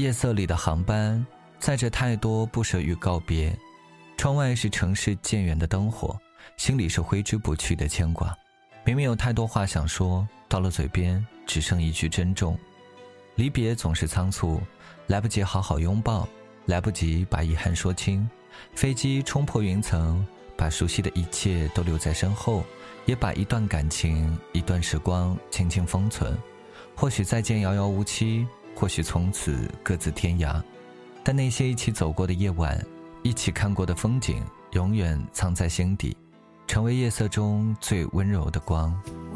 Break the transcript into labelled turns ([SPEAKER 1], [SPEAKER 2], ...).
[SPEAKER 1] 夜色里的航班载着太多不舍与告别，窗外是城市渐远的灯火，心里是挥之不去的牵挂。明明有太多话想说，到了嘴边只剩一句珍重。离别总是仓促，来不及好好拥抱，来不及把遗憾说清。飞机冲破云层，把熟悉的一切都留在身后，也把一段感情一段时光轻轻封存。或许再见遥遥无期，或许从此各自天涯，但那些一起走过的夜晚，一起看过的风景，永远藏在心底，成为夜色中最温柔的光。